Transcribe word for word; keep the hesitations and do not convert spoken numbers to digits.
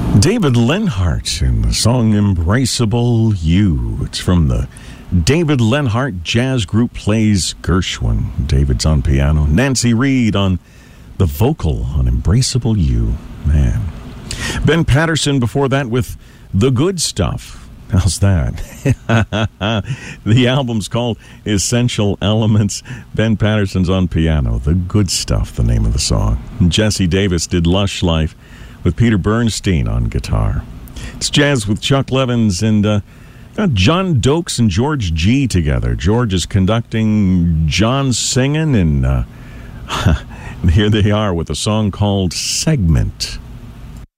David Lenhart in the song Embraceable You. It's from the David Lenhart Jazz Group Plays Gershwin. David's on piano. Nancy Reed on the vocal on Embraceable You. Man. Ben Patterson before that with The Good Stuff. How's that? The album's called Essential Elements. Ben Patterson's on piano. The Good Stuff, the name of the song. And Jesse Davis did Lush Life with Peter Bernstein on guitar. It's Jazz with Chuck Levins and uh, got John Dokes and George G together. George is conducting, John's singing, and, uh, and here they are with a song called Segment.